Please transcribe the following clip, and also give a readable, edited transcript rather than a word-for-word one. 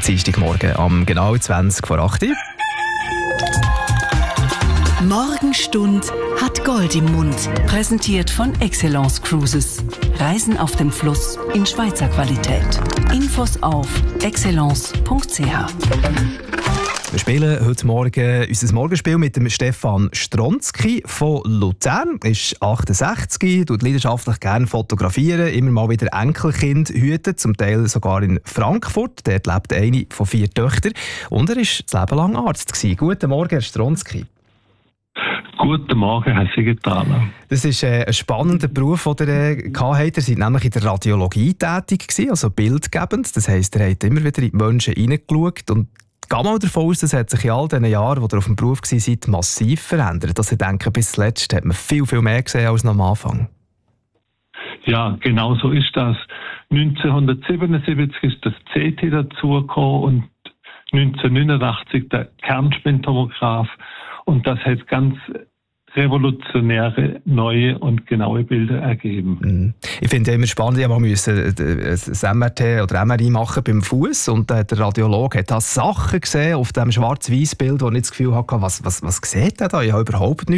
Dienstagmorgen am genau 20 vor 8 Uhr. Morgenstund hat Gold im Mund. Präsentiert von Excellence Cruises. Reisen auf dem Fluss in Schweizer Qualität. Infos auf excellence.ch. Wir spielen heute Morgen unser Morgenspiel mit dem Stefan Stronski von Luzern. Er ist 68, tut leidenschaftlich gerne fotografieren, immer mal wieder Enkelkind hüten, zum Teil sogar in Frankfurt. Dort lebt eine von 4 Töchtern und er war das Leben lang Arzt gewesen. Guten Morgen, Herr Stronski. Guten Morgen, Herr Siegenthaler. Das ist ein spannender Beruf, den ihr hattet. Ihr seid nämlich in der Radiologie tätig gewesen, also bildgebend. Das heisst, ihr habt immer wieder in die Menschen hineingeschaut und gehe mal davon aus, das hat sich in all diesen Jahren, wo ihr auf dem Beruf seid, massiv verändert. Also ich denke, bis zuletzt hat man viel, viel mehr gesehen als noch am Anfang. Ja, genau so ist das. 1977 ist das CT dazugekommen und 1989 der Kernspintomograph. Und das hat ganz revolutionäre, neue und genaue Bilder ergeben. Ich finde es immer spannend, ich musste ein MRT oder MRI machen beim Fuß und der Radiologe hat da Sachen gesehen auf dem Schwarz-Weiß-Bild, wo ich das Gefühl hatte, was sieht er da? Ich habe überhaupt nichts